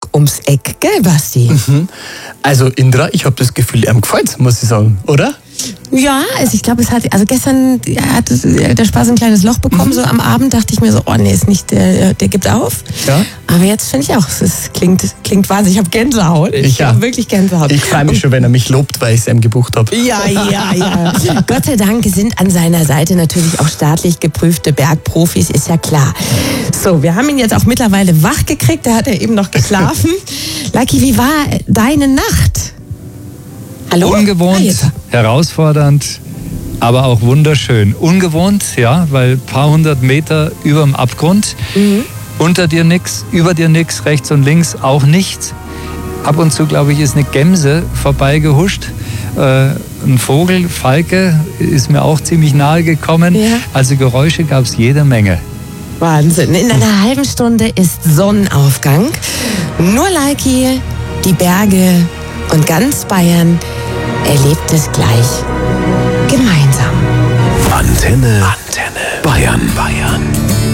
ums Eck, gell, Basti? Also Indra, ich habe das Gefühl, ihm gefällt's, muss ich sagen, oder? Ja, also ich glaube, gestern hat der Spaß ein kleines Loch bekommen, so am Abend dachte ich mir so, oh nee, ist nicht, der gibt auf. Ja. Aber jetzt finde ich auch, es klingt wahnsinnig, ich habe Gänsehaut, ich habe wirklich Gänsehaut. Ich freue mich schon, wenn er mich lobt, weil ich es ihm gebucht habe. Ja. Gott sei Dank sind an seiner Seite natürlich auch staatlich geprüfte Bergprofis, ist ja klar. So, wir haben ihn jetzt auch mittlerweile wach gekriegt, da hat er eben noch geschlafen. Lucky, wie war deine Nacht? Hallo? Ungewohnt, herausfordernd, aber auch wunderschön. Ungewohnt, ja, weil ein paar hundert Meter über dem Abgrund. Unter dir nichts, über dir nichts, rechts und links auch nichts. Ab und zu, glaube ich, ist eine Gemse vorbeigehuscht. Ein Vogel, Falke, ist mir auch ziemlich nahe gekommen. Ja. Also Geräusche gab es jede Menge. Wahnsinn. In einer halben Stunde ist Sonnenaufgang. Nur Lucky, die Berge und ganz Bayern erlebt es gleich gemeinsam. Antenne Bayern.